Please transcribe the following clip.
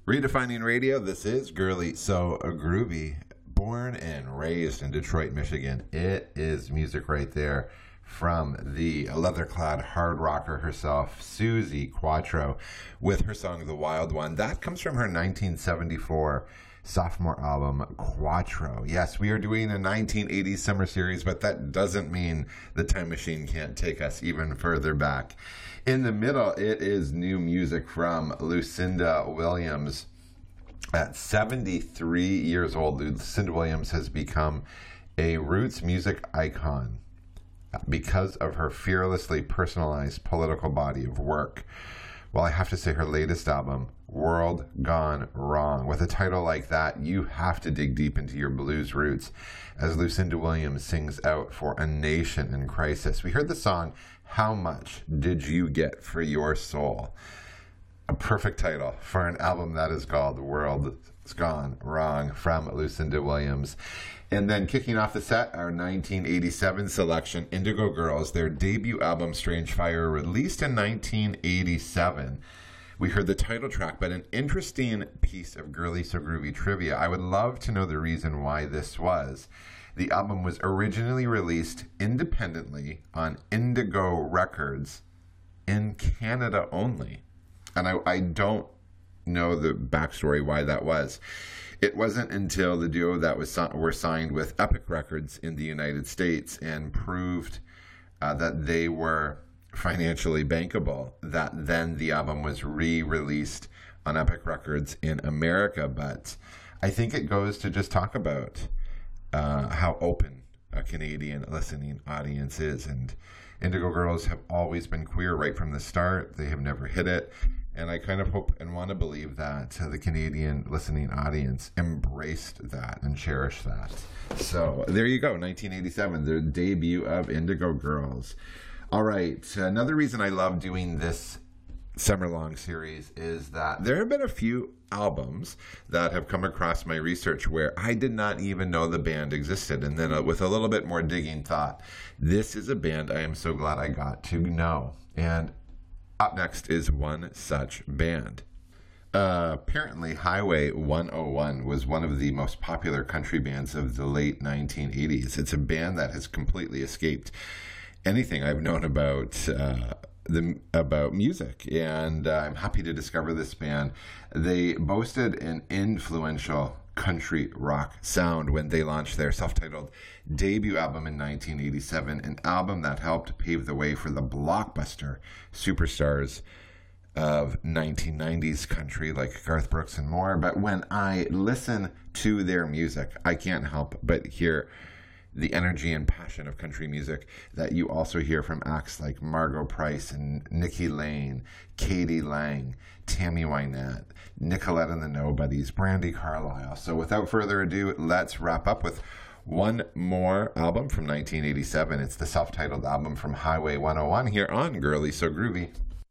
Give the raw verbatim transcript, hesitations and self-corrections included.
Redefining radio, this is Girly So Groovy. Born and raised in Detroit, Michigan. It is music right there from the leather-clad hard rocker herself, Suzi Quatro, with her song The Wild One. That comes from her nineteen seventy-four sophomore album, Quatro. Yes, we are doing a nineteen eighties summer series, but that doesn't mean the time machine can't take us even further back. In the middle, it is new music from Lucinda Williams. At seventy-three years old, Lucinda Williams has become a roots music icon because of her fearlessly personalized political body of work. Well, I have to say her latest album, World Gone Wrong, with a title like that, you have to dig deep into your blues roots as Lucinda Williams sings out for a nation in crisis. We heard the song, How Much Did You Get for Your Soul? A perfect title for an album that is called World's Gone Wrong from Lucinda Williams. And then kicking off the set, our nineteen eighty-seven selection, Indigo Girls, their debut album, Strange Fire, released in nineteen eighty-seven. We heard the title track, but an interesting piece of Girly So Groovy trivia. I would love to know the reason why this was. The album was originally released independently on Indigo Records in Canada only. And I, I don't know the backstory why that was. It wasn't until the duo that was were signed with Epic Records in the United States and proved uh, that they were financially bankable that then the album was re-released on Epic Records in America. But I think it goes to just talk about uh, how open a Canadian listening audience is. And Indigo Girls have always been queer right from the start. They have never hid it. And I kind of hope and want to believe that uh, the Canadian listening audience embraced that and cherished that. So there you go, nineteen eighty-seven, the debut of Indigo Girls. All right, another reason I love doing this summer-long series is that there have been a few albums that have come across my research where I did not even know the band existed. And then uh, with a little bit more digging thought, this is a band I am so glad I got to know. And up next is one such band. Uh, apparently, Highway one oh one was one of the most popular country bands of the late nineteen eighties. It's a band that has completely escaped anything I've known about uh, the about music, and uh, I'm happy to discover this band. They boasted an influential country rock sound when they launched their self-titled debut album in nineteen eighty-seven, an album that helped pave the way for the blockbuster superstars of nineteen nineties country like Garth Brooks and more. But when I listen to their music, I can't help but hear the energy and passion of country music that you also hear from acts like Margo Price and Nikki Lane, Katie Lang, Tammy Wynette, Nicolette and the Nobodies, Brandi Carlile. So without further ado, let's wrap up with one more album from nineteen eighty-seven. It's the self-titled album from Highway one oh one here on Girly So Groovy.